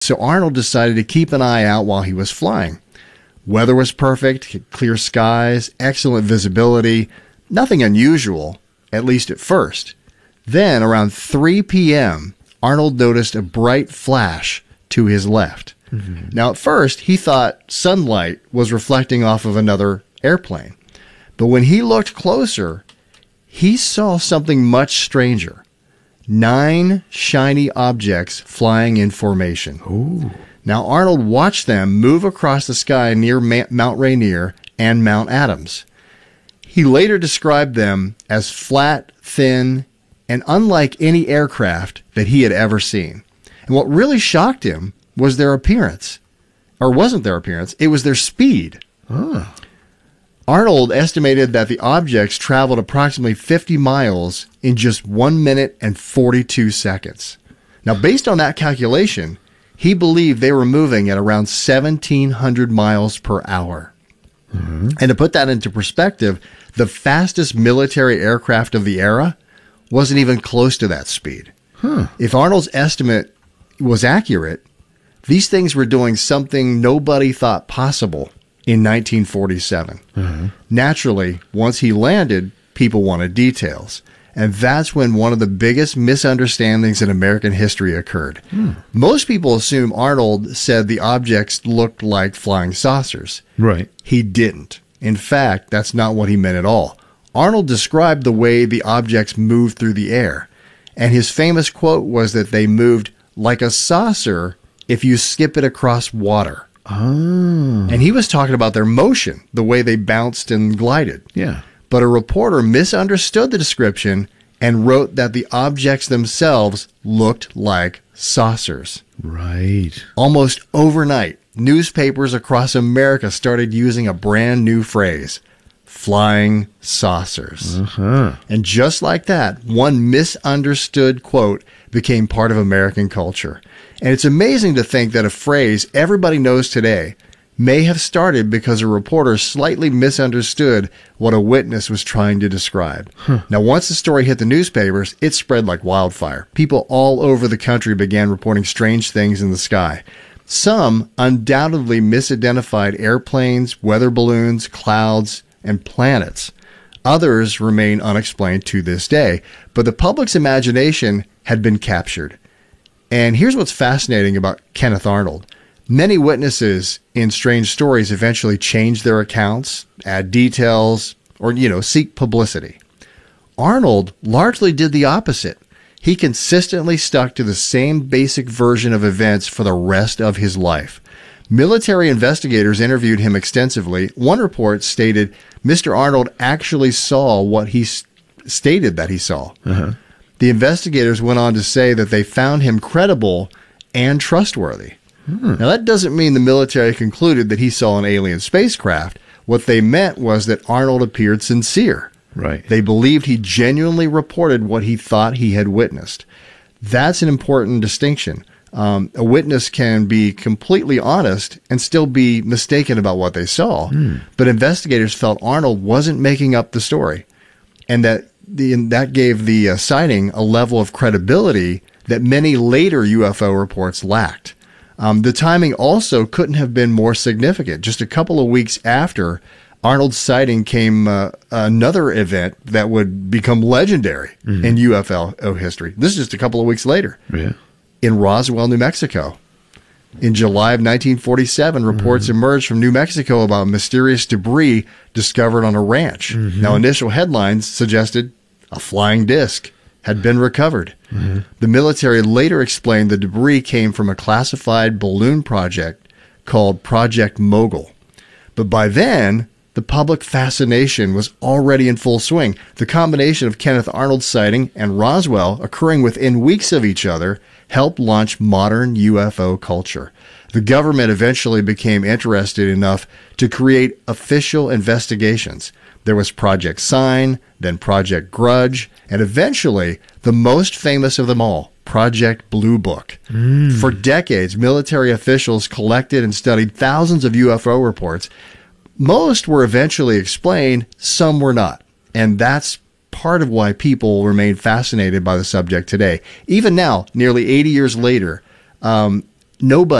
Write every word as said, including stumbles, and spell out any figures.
So Arnold decided to keep an eye out while he was flying. Weather was perfect, clear skies, excellent visibility, nothing unusual, at least at first. Then, around three p.m., Arnold noticed a bright flash to his left. Mm-hmm. Now, at first, he thought sunlight was reflecting off of another airplane. But when he looked closer, he saw something much stranger. Nine shiny objects flying in formation. Ooh. Now, Arnold watched them move across the sky near Ma- Mount Rainier and Mount Adams. He later described them as flat, thin, and unlike any aircraft that he had ever seen. And what really shocked him was their appearance. Or wasn't their appearance, it was their speed. Oh. Arnold estimated that the objects traveled approximately fifty miles in just one minute and forty-two seconds. Now, based on that calculation, he believed they were moving at around seventeen hundred miles per hour. Mm-hmm. And to put that into perspective, the fastest military aircraft of the era wasn't even close to that speed. Huh. If Arnold's estimate was accurate, these things were doing something nobody thought possible in nineteen forty-seven. Mm-hmm. Naturally, once he landed, people wanted details. And that's when one of the biggest misunderstandings in American history occurred. Hmm. Most people assume Arnold said the objects looked like flying saucers. Right. He didn't. In fact, that's not what he meant at all. Arnold described the way the objects moved through the air. And his famous quote was that they moved like a saucer if you skip it across water. Oh. And he was talking about their motion, the way they bounced and glided. Yeah. But a reporter misunderstood the description and wrote that the objects themselves looked like saucers. Right. Almost overnight, newspapers across America started using a brand new phrase, flying saucers. Uh-huh. And just like that, one misunderstood quote became part of American culture. And it's amazing to think that a phrase everybody knows today may have started because a reporter slightly misunderstood what a witness was trying to describe. Huh. Now, once the story hit the newspapers, it spread like wildfire. People all over the country began reporting strange things in the sky. Some undoubtedly misidentified airplanes, weather balloons, clouds, and planets. Others remain unexplained to this day, but the public's imagination had been captured. And here's what's fascinating about Kenneth Arnold. Many witnesses in strange stories eventually change their accounts, add details, or, you know, seek publicity. Arnold largely did the opposite. He consistently stuck to the same basic version of events for the rest of his life. Military investigators interviewed him extensively. One report stated Mister Arnold actually saw what he s- stated that he saw. Uh-huh. The investigators went on to say that they found him credible and trustworthy. Hmm. Now, that doesn't mean the military concluded that he saw an alien spacecraft. What they meant was that Arnold appeared sincere. Right. They believed he genuinely reported what he thought he had witnessed. That's an important distinction. Um, a witness can be completely honest and still be mistaken about what they saw. Hmm. But investigators felt Arnold wasn't making up the story, and that the, and that gave the uh, sighting a level of credibility that many later U F O reports lacked. Um, the timing also couldn't have been more significant. Just a couple of weeks after Arnold's sighting came uh, another event that would become legendary mm-hmm. in U F O history. This is just a couple of weeks later. Yeah. In Roswell, New Mexico. In July of nineteen forty-seven, reports mm-hmm. emerged from New Mexico about mysterious debris discovered on a ranch. Mm-hmm. Now, initial headlines suggested a flying disc had been recovered. Mm-hmm. The military later explained the debris came from a classified balloon project called Project Mogul. But by then, the public fascination was already in full swing. The combination of Kenneth Arnold's sighting and Roswell occurring within weeks of each other helped launch modern U F O culture. The government eventually became interested enough to create official investigations. There was Project Sign, then Project Grudge, and eventually, the most famous of them all, Project Blue Book. Mm. For decades, military officials collected and studied thousands of U F O reports. Most were eventually explained, some were not. And that's part of why people remain fascinated by the subject today. Even now, nearly eighty years later, um, nobody